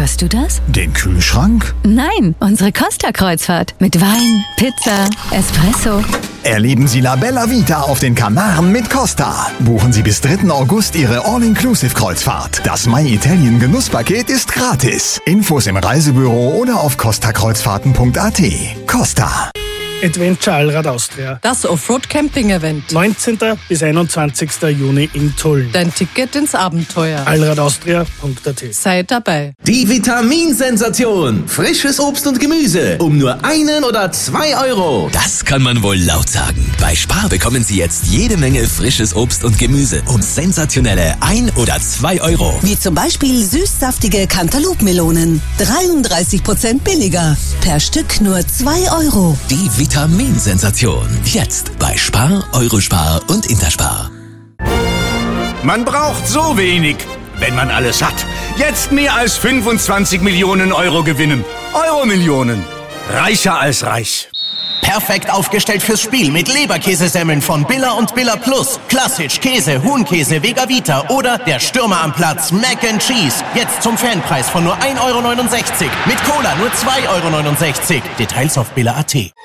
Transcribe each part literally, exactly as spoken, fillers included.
Hörst du das? Den Kühlschrank? Nein, unsere Costa-Kreuzfahrt. Mit Wein, Pizza, Espresso. Erleben Sie La Bella Vita auf den Kanaren mit Costa. Buchen Sie bis dritten August Ihre All-Inclusive-Kreuzfahrt. Das My Italien Genusspaket ist gratis. Infos im Reisebüro oder auf costa kreuzfahrten punkt a t. Costa. Adventure Allrad Austria. Das Offroad-Camping-Event. neunzehnten bis einundzwanzigsten Juni in Tulln. Dein Ticket ins Abenteuer. allradaustria punkt a t. Sei dabei. Die Vitaminsensation. Frisches Obst und Gemüse. Um nur einen oder zwei Euro. Das kann man wohl laut sagen. Bei Spar bekommen Sie jetzt jede Menge frisches Obst und Gemüse um sensationelle ein oder zwei Euro. Wie zum Beispiel süßsaftige Cantaloupe-Melonen. dreiunddreißig Prozent billiger. Per Stück nur zwei Euro. Die Vitaminsensation. Jetzt bei Spar, Eurospar und Interspar. Man braucht so wenig, wenn man alles hat. Jetzt mehr als fünfundzwanzig Millionen Euro gewinnen. Euro-Millionen. Reicher als reich. Perfekt aufgestellt fürs Spiel mit Leberkäsesemmeln von Billa und Billa Plus. Klassisch, Käse, Huhnkäse, Vega Vita oder der Stürmer am Platz Mac and Cheese. Jetzt zum Fanpreis von nur ein Euro neunundsechzig. Mit Cola nur zwei Euro neunundsechzig. Details auf billa punkt a t.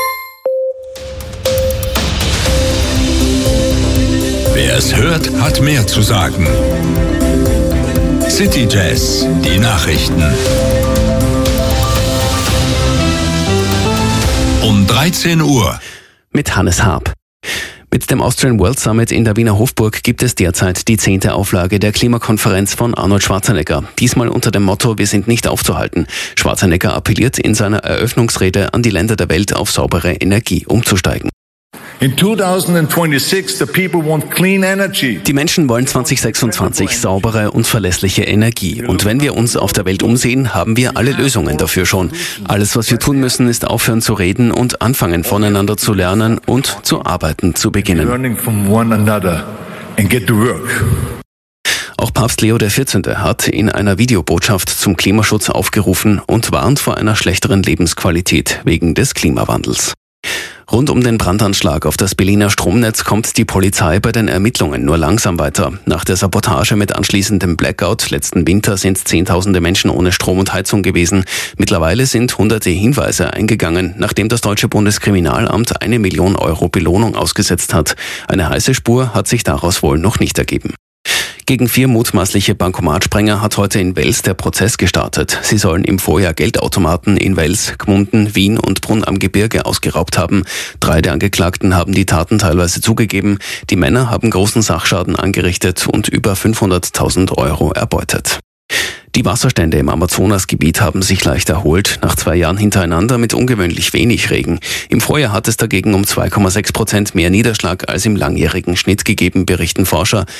Wer es hört, hat mehr zu sagen. City Jazz, die Nachrichten. Um dreizehn Uhr. Mit Hannes Haab. Mit dem Austrian World Summit in der Wiener Hofburg gibt es derzeit die zehnte Auflage der Klimakonferenz von Arnold Schwarzenegger. Diesmal unter dem Motto „Wir sind nicht aufzuhalten". Schwarzenegger appelliert in seiner Eröffnungsrede an die Länder der Welt, auf saubere Energie umzusteigen. In twenty twenty-six, the people want clean energy. Die Menschen wollen zwanzig sechsundzwanzig saubere und verlässliche Energie. Und wenn wir uns auf der Welt umsehen, haben wir alle Lösungen dafür schon. Alles, was wir tun müssen, ist aufhören zu reden und anfangen, voneinander zu lernen und zu arbeiten zu beginnen. Learning from one another and get to work. Auch Papst Leo der vierzehnte hat in einer Videobotschaft zum Klimaschutz aufgerufen und warnt vor einer schlechteren Lebensqualität wegen des Klimawandels. Rund um den Brandanschlag auf das Berliner Stromnetz kommt die Polizei bei den Ermittlungen nur langsam weiter. Nach der Sabotage mit anschließendem Blackout letzten Winter sind Zehntausende Menschen ohne Strom und Heizung gewesen. Mittlerweile sind hunderte Hinweise eingegangen, nachdem das deutsche Bundeskriminalamt eine Million Euro Belohnung ausgesetzt hat. Eine heiße Spur hat sich daraus wohl noch nicht ergeben. Gegen vier mutmaßliche Bankomatsprenger hat heute in Wels der Prozess gestartet. Sie sollen im Vorjahr Geldautomaten in Wels, Gmunden, Wien und Brunn am Gebirge ausgeraubt haben. Drei der Angeklagten haben die Taten teilweise zugegeben. Die Männer haben großen Sachschaden angerichtet und über fünfhunderttausend Euro erbeutet. Die Wasserstände im Amazonasgebiet haben sich leicht erholt, nach zwei Jahren hintereinander mit ungewöhnlich wenig Regen. Im Vorjahr hat es dagegen um zwei Komma sechs Prozent mehr Niederschlag als im langjährigen Schnitt gegeben, berichten Forscher.